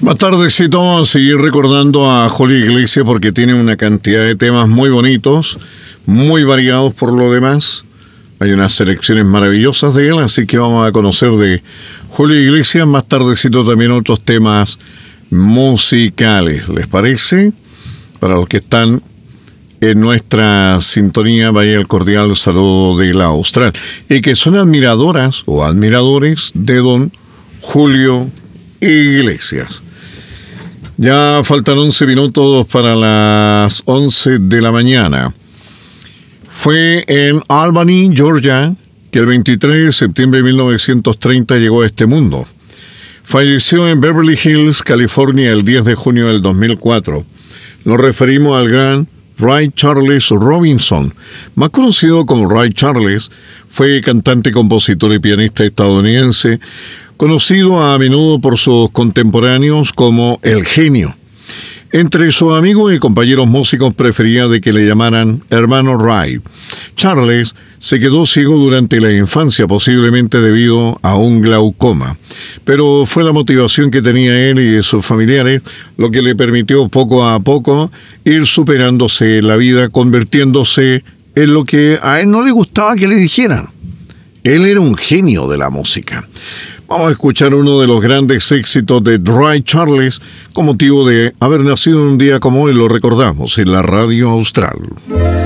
Más tardecito vamos a seguir recordando a Julio Iglesias porque tiene una cantidad de temas muy bonitos, muy variados por lo demás. Hay unas selecciones maravillosas de él, así que vamos a conocer de Julio Iglesias. Más tardecito también otros temas musicales, ¿les parece? Para los que están en nuestra sintonía, vaya el cordial saludo de la Austral. Y que son admiradoras o admiradores de don Julio Iglesias. Ya faltan 11 minutos para las 11 de la mañana. Fue en Albany, Georgia, que el 23 de septiembre de 1930 llegó a este mundo. Falleció en Beverly Hills, California, el 10 de junio del 2004. Nos referimos al gran Ray Charles Robinson, más conocido como Ray Charles. Fue cantante, compositor y pianista estadounidense, conocido a menudo por sus contemporáneos como el genio. Entre sus amigos y compañeros músicos prefería de que le llamaran hermano Ray. Charles se quedó ciego durante la infancia, posiblemente debido a un glaucoma, pero fue la motivación que tenía él y sus familiares lo que le permitió poco a poco ir superándose en la vida, convirtiéndose en lo que a él no le gustaba que le dijeran. Él era un genio de la música. Vamos a escuchar uno de los grandes éxitos de Ray Charles con motivo de haber nacido un día como hoy, lo recordamos en la Radio Austral.